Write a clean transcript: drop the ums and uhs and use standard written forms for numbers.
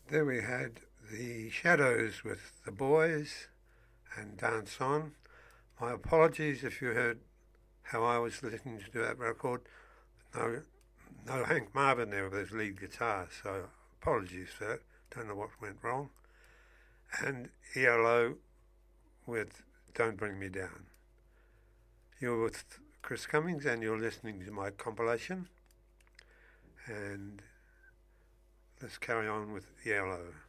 There we had the Shadows with The Boys and Dance On. My apologies if you heard how I was listening to that record. No, no Hank Marvin there with his lead guitar, so apologies for that. Don't know what went wrong. And ELO with Don't Bring Me Down. You're with Chris Cummings and you're listening to my compilation. And let's carry on with ELO.